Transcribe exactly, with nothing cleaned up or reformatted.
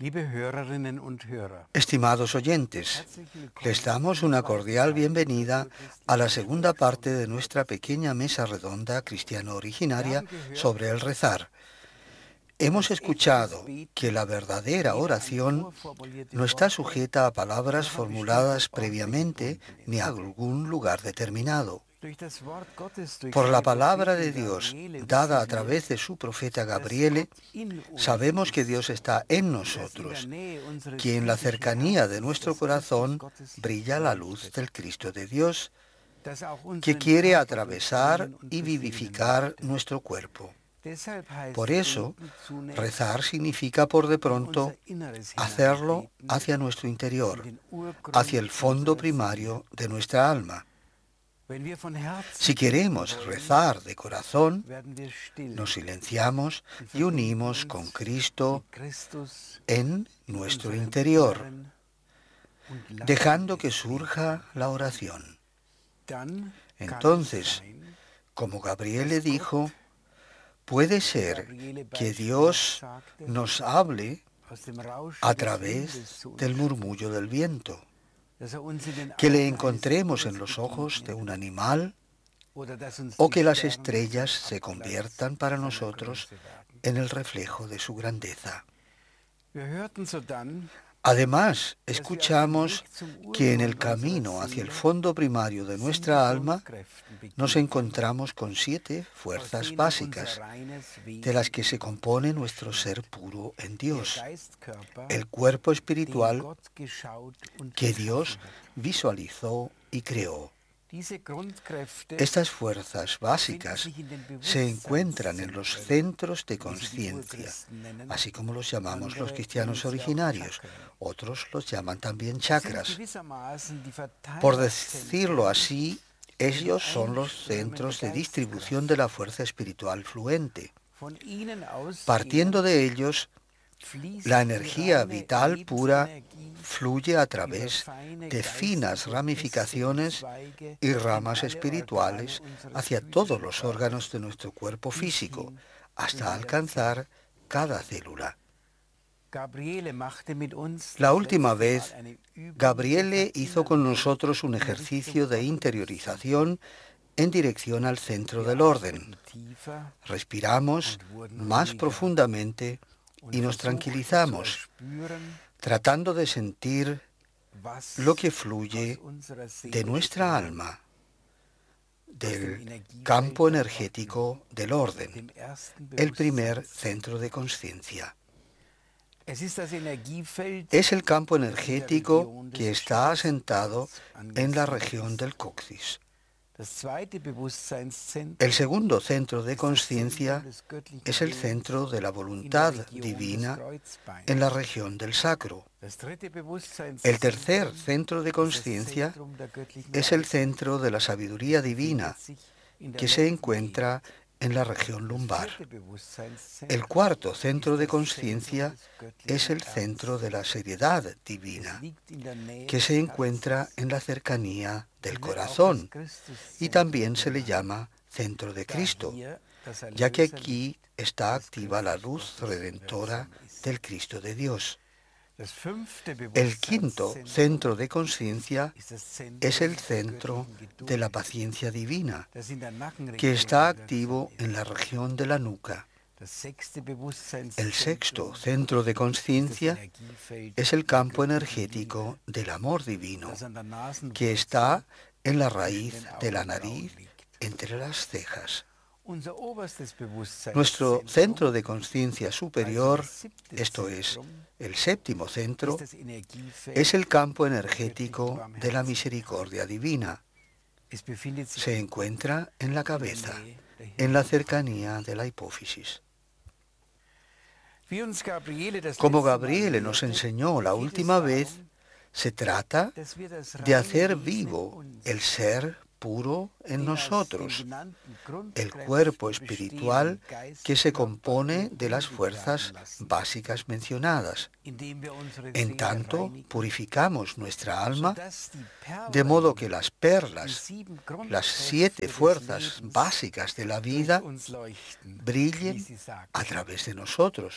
Liebe Hörerinnen und Hörer, Estimados oyentes, les damos una cordial bienvenida a la segunda parte de nuestra pequeña mesa redonda cristiano originaria sobre el rezar. Hemos escuchado que la verdadera oración no está sujeta a palabras formuladas previamente ni a algún lugar determinado. Por la palabra de Dios dada a través de su profeta Gabriele, sabemos que Dios está en nosotros, que en la cercanía de nuestro corazón brilla la luz del Cristo de Dios, que quiere atravesar y vivificar nuestro cuerpo. Por eso, rezar significa por de pronto hacerlo hacia nuestro interior, hacia el fondo primario de nuestra alma. Si queremos rezar de corazón, nos silenciamos y unimos con Cristo en nuestro interior, dejando que surja la oración. Entonces, como Gabriel le dijo, puede ser que Dios nos hable a través del murmullo del viento, que le encontremos en los ojos de un animal o que las estrellas se conviertan para nosotros en el reflejo de su grandeza. Además, escuchamos que en el camino hacia el fondo primario de nuestra alma nos encontramos con siete fuerzas básicas de las que se compone nuestro ser puro en Dios, el cuerpo espiritual que Dios visualizó y creó. Estas fuerzas básicas se encuentran en los centros de conciencia, así como los llamamos los cristianos originarios. Otros los llaman también chakras. Por decirlo así, ellos son los centros de distribución de la fuerza espiritual fluente. Partiendo de ellos, la energía vital pura fluye a través de finas ramificaciones y ramas espirituales hacia todos los órganos de nuestro cuerpo físico, hasta alcanzar cada célula. La última vez, Gabriele hizo con nosotros un ejercicio de interiorización en dirección al centro del orden. Respiramos más profundamente y nos tranquilizamos, tratando de sentir lo que fluye de nuestra alma, del campo energético del orden, el primer centro de conciencia. Es el campo energético que está asentado en la región del coxis. El segundo centro de conciencia es el centro de la voluntad divina en la región del sacro. El tercer centro de conciencia es el centro de la sabiduría divina que se encuentra en la región lumbar. El cuarto centro de conciencia es el centro de la seriedad divina, que se encuentra en la cercanía del corazón y también se le llama centro de Cristo, ya que aquí está activa la luz redentora del Cristo de Dios. El quinto centro de conciencia es el centro de la paciencia divina, que está activo en la región de la nuca. El sexto centro de conciencia es el campo energético del amor divino, que está en la raíz de la nariz, entre las cejas. Nuestro centro de conciencia superior, esto es, el séptimo centro, es el campo energético de la misericordia divina. Se encuentra en la cabeza, en la cercanía de la hipófisis. Como Gabriele nos enseñó la última vez, se trata de hacer vivo el ser puro en nosotros, el cuerpo espiritual que se compone de las fuerzas básicas mencionadas. En tanto, purificamos nuestra alma, de modo que las perlas, las siete fuerzas básicas de la vida, brillen a través de nosotros,